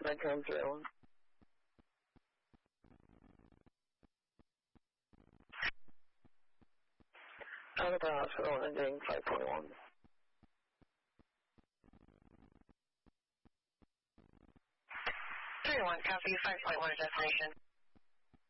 Bedroom 301. Out of the hospital ending 5.1. 301, copy, 5.1 destination.